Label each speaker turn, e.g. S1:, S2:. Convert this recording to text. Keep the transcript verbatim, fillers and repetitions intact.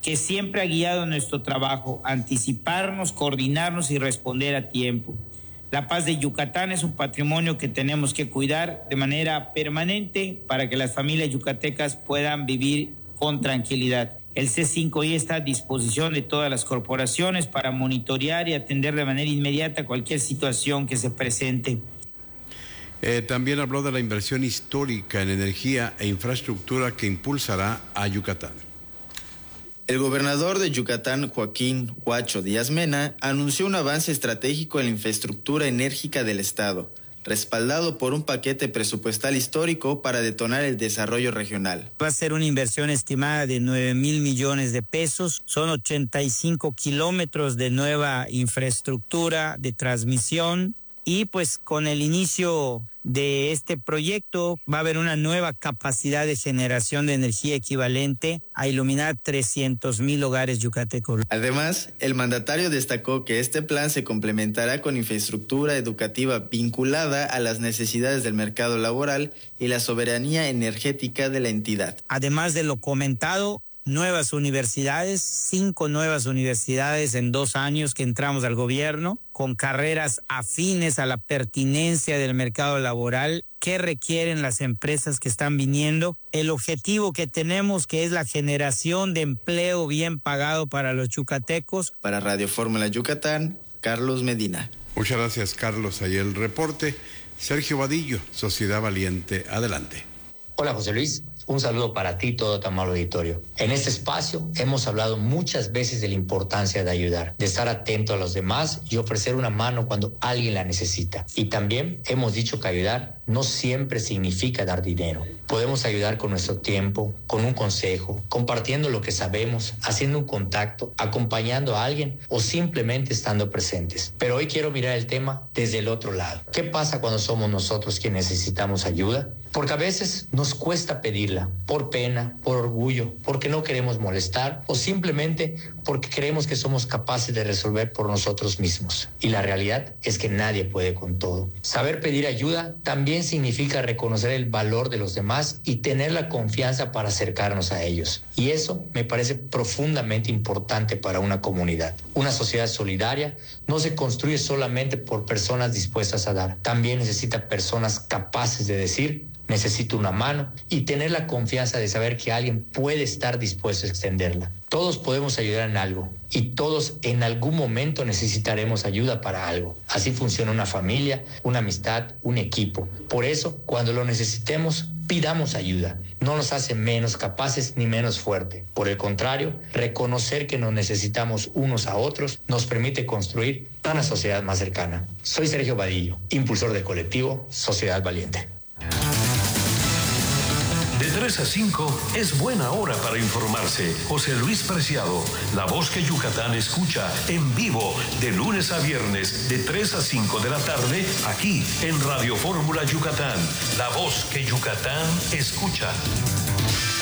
S1: que siempre ha guiado nuestro trabajo, anticiparnos, coordinarnos y responder a tiempo. La paz de Yucatán es un patrimonio que tenemos que cuidar de manera permanente para que las familias yucatecas puedan vivir con tranquilidad. El C cinco I está a disposición de todas las corporaciones para monitorear y atender de manera inmediata cualquier situación que se presente.
S2: Eh, también habló de la inversión histórica en energía e infraestructura que impulsará a Yucatán.
S3: El gobernador de Yucatán, Joaquín Huacho Díaz Mena, anunció un avance estratégico en la infraestructura enérgica del Estado, respaldado por un paquete presupuestal histórico para detonar el desarrollo regional.
S1: Va a ser una inversión estimada de nueve mil millones de pesos, son ochenta y cinco kilómetros de nueva infraestructura de transmisión y pues con el inicio de este proyecto va a haber una nueva capacidad de generación de energía equivalente a iluminar trescientos mil hogares yucatecos.
S3: Además, el mandatario destacó que este plan se complementará con infraestructura educativa vinculada a las necesidades del mercado laboral y la soberanía energética de la entidad.
S1: Además de lo comentado, nuevas universidades, cinco nuevas universidades en dos años que entramos al gobierno, con carreras afines a la pertinencia del mercado laboral que requieren las empresas que están viniendo. El objetivo que tenemos, que es la generación de empleo bien pagado para los yucatecos.
S3: Para Radio Fórmula Yucatán, Carlos Medina.
S2: Muchas gracias, Carlos. Ahí el reporte. Sergio Vadillo, Sociedad Valiente. Adelante.
S4: Hola, José Luis. Un saludo para ti, todo tu amable auditorio. En este espacio hemos hablado muchas veces de la importancia de ayudar, de estar atento a los demás y ofrecer una mano cuando alguien la necesita. Y también hemos dicho que ayudar no siempre significa dar dinero. Podemos ayudar con nuestro tiempo, con un consejo, compartiendo lo que sabemos, haciendo un contacto, acompañando a alguien o simplemente estando presentes. Pero hoy quiero mirar el tema desde el otro lado. ¿Qué pasa cuando somos nosotros quienes necesitamos ayuda? Porque a veces nos cuesta pedirla, por pena, por orgullo, porque no queremos molestar o simplemente porque creemos que somos capaces de resolver por nosotros mismos. Y la realidad es que nadie puede con todo. Saber pedir ayuda también significa reconocer el valor de los demás y tener la confianza para acercarnos a ellos. Y eso me parece profundamente importante para una comunidad. Una sociedad solidaria no se construye solamente por personas dispuestas a dar. También necesita personas capaces de decir: necesito una mano, y tener la confianza de saber que alguien puede estar dispuesto a extenderla. Todos podemos ayudar en algo y todos en algún momento necesitaremos ayuda para algo. Así funciona una familia, una amistad, un equipo. Por eso, cuando lo necesitemos, pidamos ayuda. No nos hace menos capaces ni menos fuertes. Por el contrario, reconocer que nos necesitamos unos a otros nos permite construir una sociedad más cercana. Soy Sergio Vadillo, impulsor del colectivo Sociedad Valiente.
S5: De tres a cinco es buena hora para informarse. José Luis Preciado, la voz que Yucatán escucha en vivo de lunes a viernes de tres a cinco de la tarde aquí en Radio Fórmula Yucatán. La voz que Yucatán escucha.